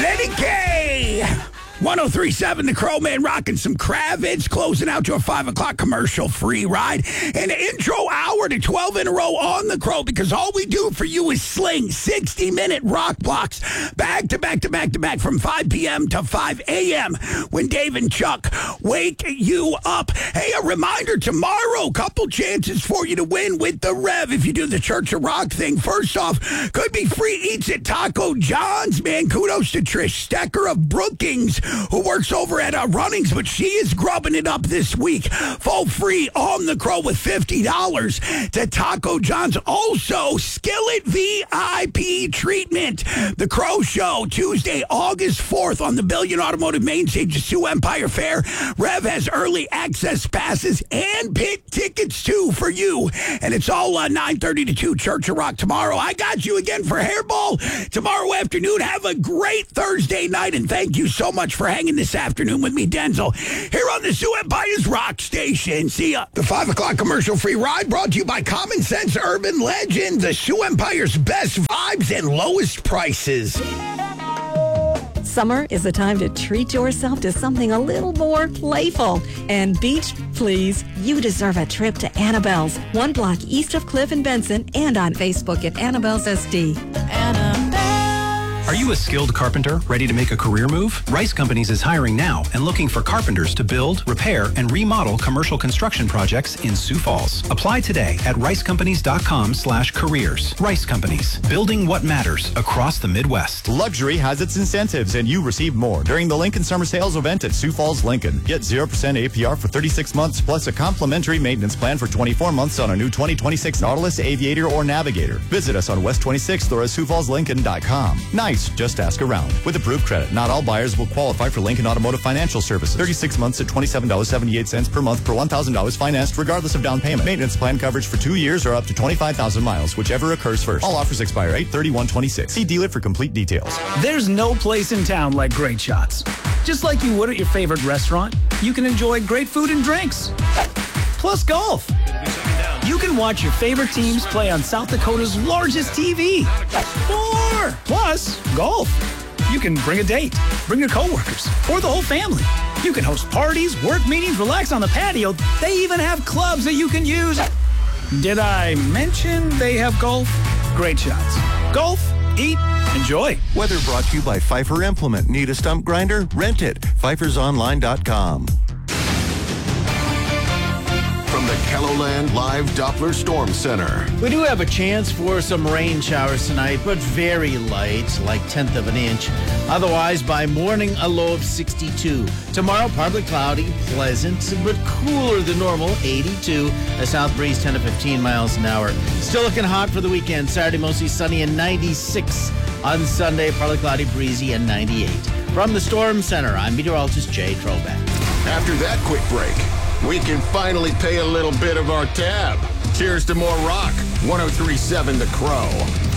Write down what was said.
Lenny K. 103.7 The Crow Man rocking some Kravitz, closing out your 5 o'clock commercial-free ride. An intro hour to 12 in a row on The Crow, because all we do for you is sling 60-minute rock blocks back to back to back to back from 5 p.m. to 5 a.m. when Dave and Chuck wake you up. Hey, a reminder, tomorrow, couple chances for you to win with the Rev if you do the Church of Rock thing. First off, could be free eats at Taco John's, man. Kudos to Trish Stecker of Brookings, who works over at Runnings, but she is grubbing it up this week. Full free on The Crow with $50 to Taco John's. Also, Skillet VIP treatment. The Crow Show, Tuesday, August 4th on the Billion Automotive Main Stage at Sioux Empire Fair. Rev has early access passes and pit tickets, too, for you. And it's all 9:30 to 2, Church of Rock tomorrow. I got you again for Hairball tomorrow afternoon. Have a great Thursday night, and thank you so much for hanging this afternoon with me, Denzel, here on the Sioux Empire's Rock Station. See ya. The 5 o'clock commercial-free ride brought to you by Common Sense Urban Legend, the Sioux Empire's best vibes and lowest prices. Summer is the time to treat yourself to something a little more playful. And beach, please, you deserve a trip to Annabelle's, 1 block east of Cliff and Benson, and on Facebook at Annabelle's SD. Are you a skilled carpenter ready to make a career move? Rice Companies is hiring now and looking for carpenters to build, repair, and remodel commercial construction projects in Sioux Falls. Apply today at ricecompanies.com/careers. Rice Companies, building what matters across the Midwest. Luxury has its incentives, and you receive more during the Lincoln Summer Sales event at Sioux Falls Lincoln. Get 0% APR for 36 months, plus a complimentary maintenance plan for 24 months on a new 2026 Nautilus, Aviator, or Navigator. Visit us on West 26th or at SiouxFallsLincoln.com. Nice. Just ask around. With approved credit, not all buyers will qualify for Lincoln Automotive Financial Services. 36 months at $27.78 per month per $1,000 financed, regardless of down payment. Maintenance plan coverage for 2 years or up to 25,000 miles, whichever occurs first. All offers expire 8/31/26. See dealer for complete details. There's no place in town like Great Shots. Just like you would at your favorite restaurant, you can enjoy great food and drinks. Plus golf. You can watch your favorite teams play on South Dakota's largest TV. More! Plus, golf. You can bring a date, bring your coworkers, or the whole family. You can host parties, work meetings, relax on the patio. They even have clubs that you can use. Did I mention they have golf? Great Shots. Golf, eat, enjoy. Weather brought to you by Pfeiffer Implement. Need a stump grinder? Rent it. PfeiffersOnline.com. From the KELOLAND Live Doppler Storm Center. We do have a chance for some rain showers tonight, but very light, like 1/10 of an inch. Otherwise, by morning, a low of 62. Tomorrow, partly cloudy, pleasant, but cooler than normal, 82. A south breeze, 10 to 15 miles an hour. Still looking hot for the weekend. Saturday, mostly sunny and 96. On Sunday, partly cloudy, breezy, and 98. From the Storm Center, I'm meteorologist Jay Troback. After that quick break, we can finally pay a little bit of our tab. Cheers to more rock. 103.7 The Crow.